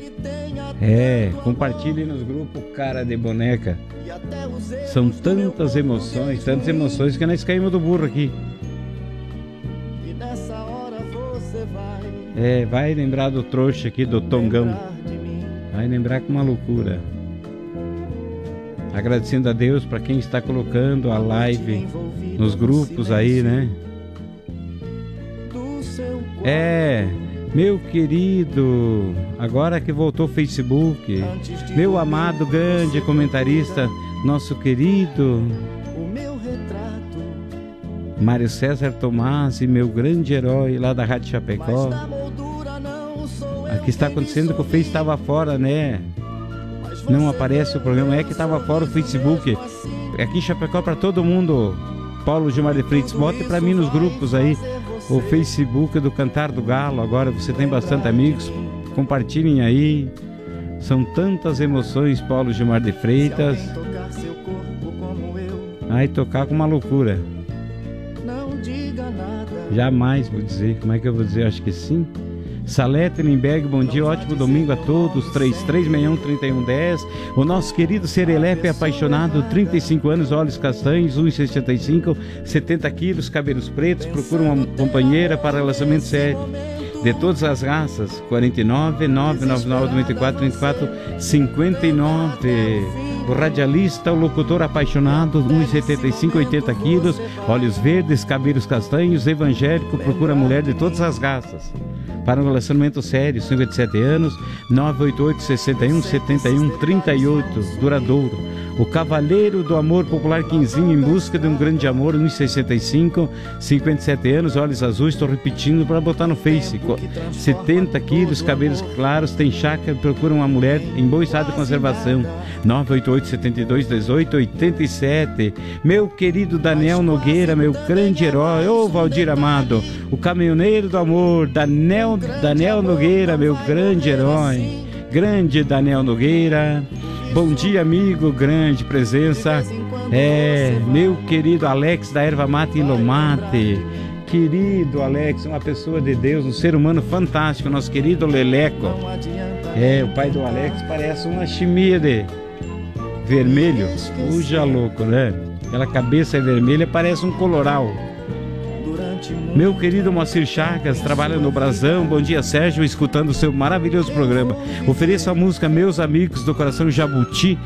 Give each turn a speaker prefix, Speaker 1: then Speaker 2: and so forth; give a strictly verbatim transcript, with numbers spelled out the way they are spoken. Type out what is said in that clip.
Speaker 1: É, compartilhe nos grupos Cara de Boneca. São tantas emoções, tantas emoções que nós caímos do burro aqui. É, vai lembrar do trouxa aqui, do Tongão. Vai lembrar com uma loucura. Agradecendo a Deus para quem está colocando a live nos grupos aí, né? É, meu querido, agora que voltou o Facebook, meu amado grande comentarista, nosso querido Mário César Tomás, e meu grande herói lá da Rádio Chapecó. Aqui está acontecendo que o Face estava fora, né? Não aparece o programa, é que estava fora o Facebook. Aqui em Chapecó para todo mundo. Paulo Gilmar de Freitas, bote para mim nos grupos aí o Facebook do Cantar do Galo. Agora você tem bastante amigos, compartilhem aí. São tantas emoções, Paulo Gilmar de Freitas. Ai, tocar com uma loucura. Jamais vou dizer, como é que eu vou dizer? Acho que sim. Salete Limberg, bom dia, ótimo domingo a todos. Três três seis um, três um um zero. O nosso querido Serelepe apaixonado, trinta e cinco anos, olhos castanhos, um e sessenta e cinco, setenta quilos, cabelos pretos, procura uma companheira para relacionamento sério. De todas as raças, quarenta e nove, nove nove nove, noventa e quatro, trinta e quatro, cinquenta e nove. O radialista, o locutor apaixonado, um e setenta e cinco, oitenta quilos, olhos verdes, cabelos castanhos, evangélico, procura mulher de todas as raças. Para um relacionamento sério, cinquenta e sete anos, nove oito oito, sessenta e um, setenta e um, trinta e oito, duradouro. O Cavaleiro do Amor Popular Quinzinho, em busca de um grande amor, um e sessenta e cinco, cinquenta e sete anos, olhos azuis, estou repetindo para botar no Face. setenta quilos, cabelos claros, tem chácara, procura uma mulher em bom estado de conservação. nove oito oito, setenta e dois, dezoito, oitenta e sete. Meu querido Daniel Nogueira, meu grande herói, ô Valdir amado, o caminhoneiro do amor, Daniel, Daniel Nogueira, meu grande herói, grande Daniel Nogueira. Bom dia, amigo, grande presença. É, meu querido Alex da Erva Mate e Lomate. Querido Alex, uma pessoa de Deus, um ser humano fantástico, nosso querido Leleco. É, o pai do Alex parece uma chimia de vermelho. Puxa louco, né? Aquela cabeça é vermelha, parece um coloral. Meu querido Moacir Chagas, trabalha no Brasão. Bom dia, Sérgio, escutando o seu maravilhoso programa. Ofereço a música Meus Amigos do Coração Jabuti,